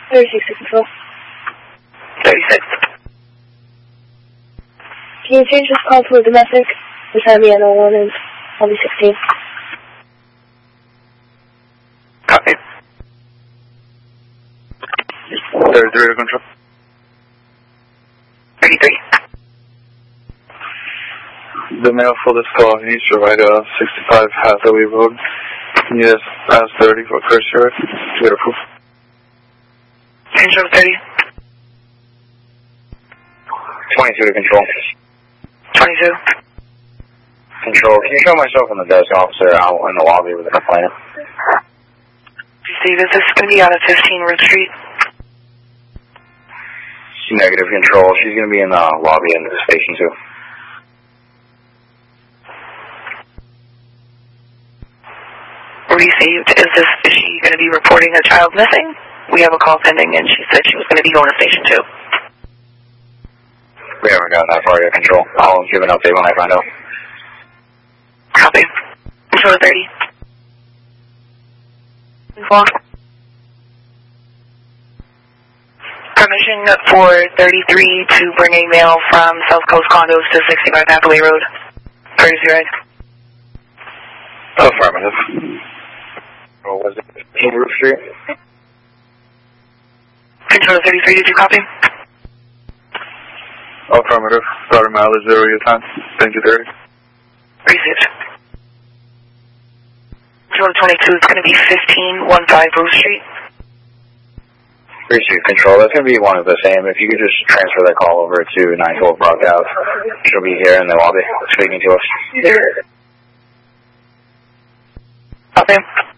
36 to control. 36. Can you change this call to a domestic? This time the NO1 is only 16. Copy. 33 to control. 33. The male for this call, he needs to ride 65 Hathaway Road. Yes, as 30 for first yard. Beautiful. Control 30. 22 to control. 22. Control, can you show myself on the desk officer out in the lobby with a complaint? Steve, is this going to be out of 15 Root Street? Negative, control. She's going to be in the lobby end of the station too. Received. Is she going to be reporting a child missing? We have a call pending and she said she was going to be going to station 2. We haven't gotten that far yet, control. I'll give an update when I find out. Copy. Control 30. Permission for 33 to bring a mail from South Coast Condos to 65 Hathaway Road. 30. Affirmative. What was it? 15 Roof Street? Control 33, did you copy? Affirmative. Starter mileage 0 your time. Thank you, 30. Received. Control 22, it's going to be 1515 Roof Street. Received, control. That's going to be one of the same. If you could just transfer that call over to 912 Broadcast. She'll be here in the lobby speaking to us. Copy.